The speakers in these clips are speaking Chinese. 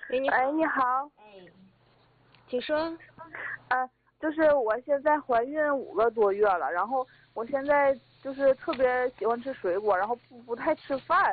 喂，你好。 哎，你好。 请说。 就是我现在怀孕5个多月了，然后我现在就是特别喜欢吃水果，然后不太吃饭。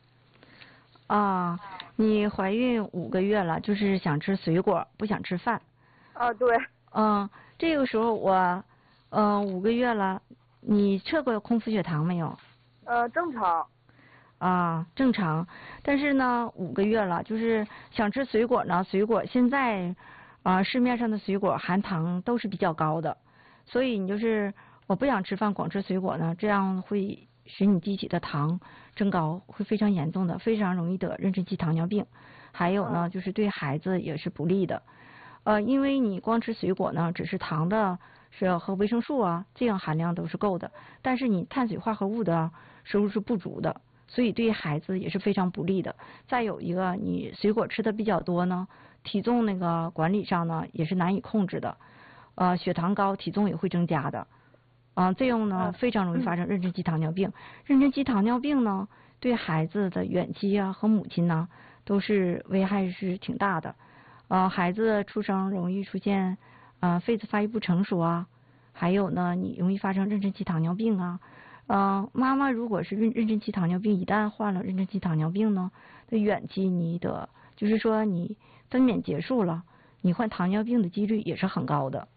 你怀孕5个月了，就是想吃水果，不想吃饭。 对。 这个时候5个月了，你测过空腹血糖没有？ 正常。 正常。但是呢，5个月了，就是想吃水果呢，水果现在市面上的水果含糖都是比较高的，所以你就是我不想吃饭，光吃水果呢，这样会使你机体的糖增高，会非常严重的，非常容易得妊娠期糖尿病。还有呢，就是对孩子也是不利的。因为你光吃水果呢，只是糖的和维生素这样含量都是够的，但是你碳水化合物的摄入是不足的，所以对孩子也是非常不利的。再有一个，你水果吃的比较多呢，体重那个管理上呢也是难以控制的，血糖高，体重也会增加的。这样呢非常容易发生妊娠期糖尿病。妊娠期糖尿病呢，对孩子的远期和母亲呢都是危害是挺大的。孩子出生容易出现肺子发育不成熟还有呢，你容易发生妊娠期糖尿病妈妈如果是妊娠期糖尿病，一旦患了妊娠期糖尿病呢，在远期你就是说你分娩结束了，你患糖尿病的几率也是很高的。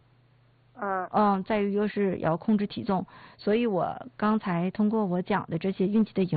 再一个是也要控制体重，所以我刚才通过我讲的这些孕期的